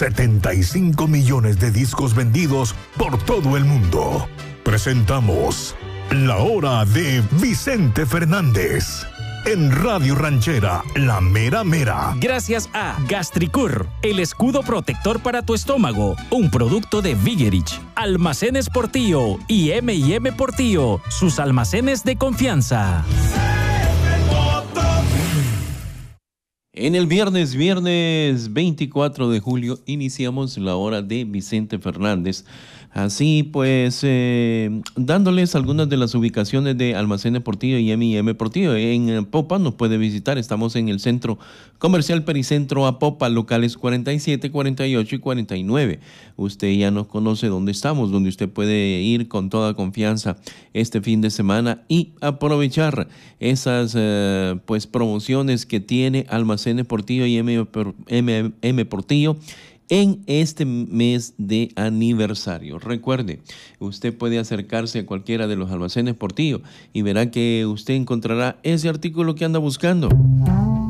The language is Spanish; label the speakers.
Speaker 1: 75 millones de discos vendidos por todo el mundo. Presentamos La Hora de Vicente Fernández. En Radio Ranchera, La Mera Mera.
Speaker 2: Gracias a Gastricur, el escudo protector para tu estómago. Un producto de Vigerich. Almacenes Portillo y M&M Portillo. Sus almacenes de confianza.
Speaker 3: En el viernes 24 de julio, iniciamos La Hora de Vicente Fernández. Así pues, dándoles algunas de las ubicaciones de Almacenes Portillo y M&M Portillo. En Popa nos puede visitar, estamos en el Centro Comercial Pericentro Apopa, locales 47, 48 y 49. Usted ya nos conoce dónde estamos, donde usted puede ir con toda confianza este fin de semana y aprovechar esas pues promociones que tiene Almacenes Portillo y M&M Portillo en este mes de aniversario. Recuerde, usted puede acercarse a cualquiera de los almacenes Portillo y verá que usted encontrará ese artículo que anda buscando.